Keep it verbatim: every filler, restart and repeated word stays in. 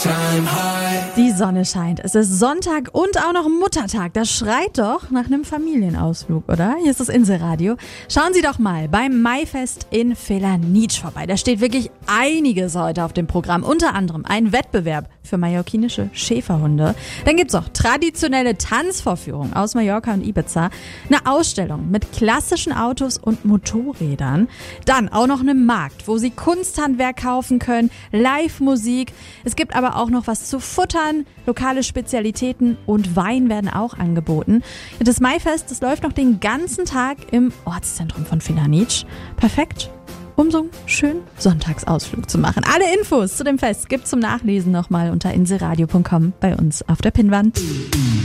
Die Sonne scheint. Es ist Sonntag und auch noch Muttertag. Das schreit doch nach einem Familienausflug, oder? Hier ist das Insel-Radio. Schauen Sie doch mal beim Maifest in Felanitsch vorbei. Da steht wirklich einiges heute auf dem Programm. Unter anderem ein Wettbewerb für mallorquinische Schäferhunde. Dann gibt's auch traditionelle Tanzvorführungen aus Mallorca und Ibiza. Eine Ausstellung mit klassischen Autos und Motorrädern. Dann auch noch einen Markt, wo Sie Kunsthandwerk kaufen können, Live-Musik. Es gibt aber auch noch was zu futtern, lokale Spezialitäten und Wein werden auch angeboten. Das Maifest, das läuft noch den ganzen Tag im Ortszentrum von Felanitsch. Perfekt, um so einen schönen Sonntagsausflug zu machen. Alle Infos zu dem Fest gibt's zum Nachlesen nochmal unter inselradio punkt com bei uns auf der Pinnwand.